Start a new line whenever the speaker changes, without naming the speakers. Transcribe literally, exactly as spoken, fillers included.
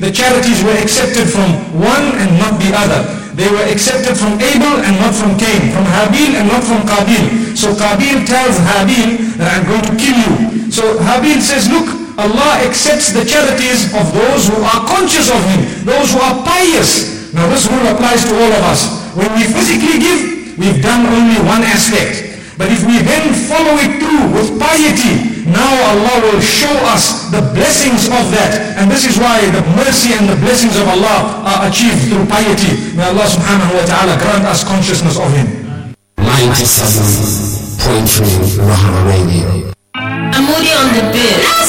the charities were accepted from one and not the other. They were accepted from Abel and not from Cain, from Habil and not from Qabil. So Qabil tells Habil that I'm going to kill you. So Habil says, look, Allah accepts the charities of those who are conscious of Him, those who are pious. Now this rule applies to all of us. When we physically give, we've done only one aspect. But if we then follow it through with piety, now Allah will show us the blessings of that. And this is why the mercy and the blessings of Allah are achieved through piety. May Allah subhanahu wa ta'ala grant us consciousness of Him.
ninety-seven point three Rahma Radio.
Amudi on the beat.